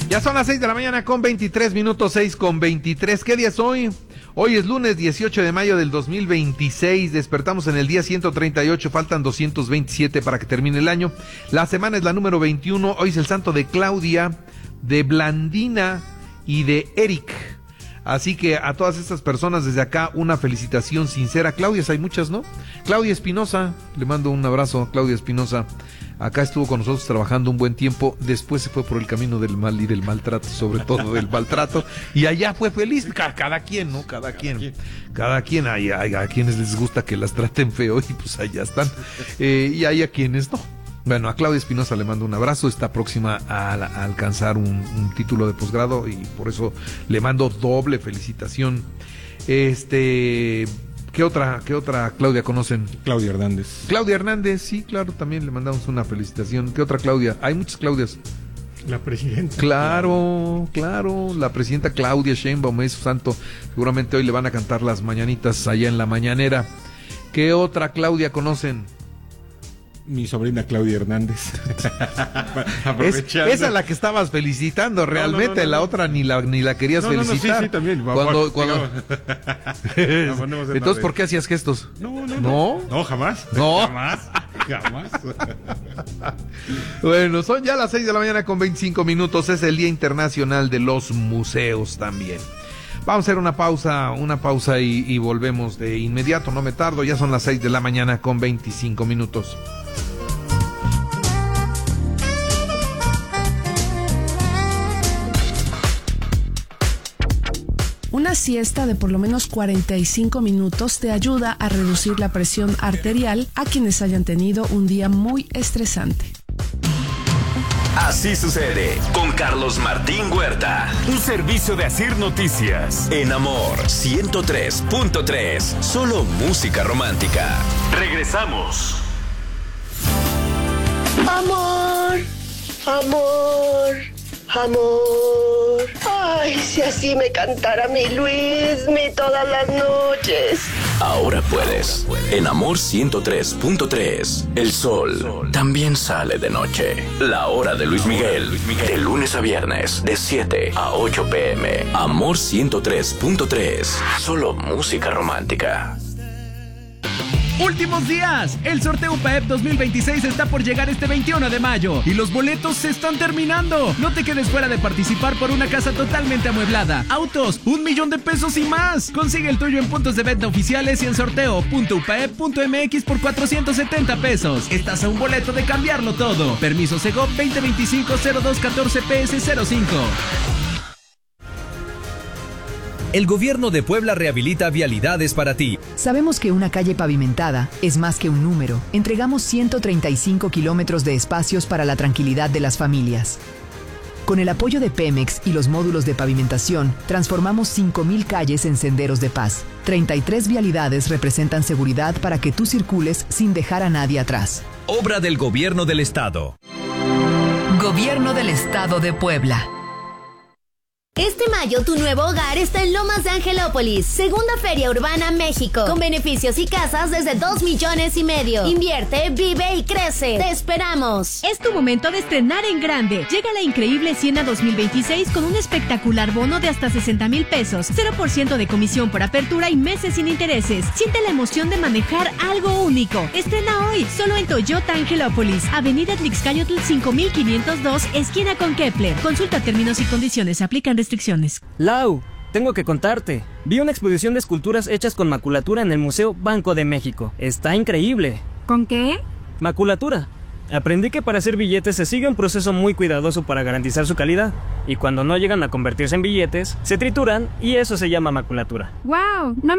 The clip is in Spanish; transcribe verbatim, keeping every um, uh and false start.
Ya son las seis de la mañana con veintitrés minutos, seis con veintitrés. ¿Qué día es hoy? Hoy es lunes dieciocho de mayo del dos mil veintiséis. Despertamos en el día ciento treinta y ocho, faltan doscientos veintisiete para que termine el año. La semana es la número veintiuno. Hoy es el santo de Claudia, de Blandina y de Eric. Así que a todas estas personas desde acá una felicitación sincera. Claudias hay muchas, ¿no? Claudia Espinosa, le mando un abrazo a Claudia Espinosa. Acá estuvo con nosotros trabajando un buen tiempo, después se fue por el camino del mal y del maltrato, sobre todo del maltrato, y allá fue feliz. Cada, cada quien, ¿no? Cada, cada quien. quien. Cada quien, hay, hay a quienes les gusta que las traten feo y pues allá están. Eh, y hay a quienes no. Bueno, a Claudia Espinosa le mando un abrazo, está próxima a, a alcanzar un, un título de posgrado y por eso le mando doble felicitación. Este... ¿Qué otra, qué otra Claudia conocen? Claudia Hernández. Claudia Hernández, sí, claro, también le mandamos una felicitación. ¿Qué otra Claudia? Hay muchas Claudias. La presidenta. Claro, claro, la presidenta Claudia Sheinbaum es su santo. Seguramente hoy le van a cantar las mañanitas allá en la mañanera. ¿Qué otra Claudia conocen? Mi sobrina Claudia Hernández. es, esa es la que estabas felicitando realmente, no, no, no, no, la otra ni la ni la querías no, no, felicitar. No, sí, sí, también. Cuando, cuando... Entonces, ¿por qué hacías gestos? No, no, no. ¿No? No, jamás. No. Jamás. Jamás. Bueno, son ya las seis de la mañana con veinticinco minutos. Es el Día Internacional de los Museos también. Vamos a hacer una pausa, una pausa y, y volvemos de inmediato, no me tardo. Ya son las seis de la mañana con veinticinco minutos. Una siesta de por lo menos cuarenta y cinco minutos te ayuda a reducir la presión arterial a quienes hayan tenido un día muy estresante. Así sucede con Carlos Martín Huerta. Un servicio de Asir Noticias. En Amor ciento tres punto tres. Solo música romántica. Regresamos. Amor, amor, amor. Ay, si así me cantara mi Luismi todas las noches. Ahora puedes. En Amor ciento tres punto tres. El sol también sale de noche. La hora de Luis Miguel. De lunes a viernes. De siete a ocho pm. Amor ciento tres punto tres. Solo música romántica. Últimos días, el sorteo U P A E P dos mil veintiséis está por llegar este veintiuno de mayo y los boletos se están terminando. No te quedes fuera de participar por una casa totalmente amueblada, autos, un millón de pesos y más. Consigue el tuyo en puntos de venta oficiales y en sorteo punto u p a e p punto m x por cuatrocientos setenta pesos. Estás a un boleto de cambiarlo todo. Permiso Segov veinte veinticinco cero dos catorce P S cero cinco. El gobierno de Puebla rehabilita vialidades para ti. Sabemos que una calle pavimentada es más que un número. Entregamos ciento treinta y cinco kilómetros de espacios para la tranquilidad de las familias. Con el apoyo de Pemex y los módulos de pavimentación, transformamos cinco mil calles en senderos de paz. treinta y tres vialidades representan seguridad para que tú circules sin dejar a nadie atrás. Obra del Gobierno del Estado. Gobierno del Estado de Puebla. Este mayo tu nuevo hogar está en Lomas de Angelópolis, Segunda Feria Urbana México, con beneficios y casas desde dos millones y medio. Invierte, vive y crece. Te esperamos. Es tu momento de estrenar en grande. Llega la increíble Siena dos mil veintiséis con un espectacular bono de hasta sesenta mil pesos, cero por ciento de comisión por apertura y meses sin intereses. Siente la emoción de manejar algo único. Estrena hoy, solo en Toyota Angelópolis, Avenida Tlixcayotl cinco mil quinientos dos, esquina con Kepler. Consulta términos y condiciones, aplican restricciones. Lau, tengo que contarte. Vi una exposición de esculturas hechas con maculatura en el Museo Banco de México. Está increíble. ¿Con qué? Maculatura. Aprendí que para hacer billetes se sigue un proceso muy cuidadoso para garantizar su calidad. Y cuando no llegan a convertirse en billetes, se trituran y eso se llama maculatura. ¡Wow! No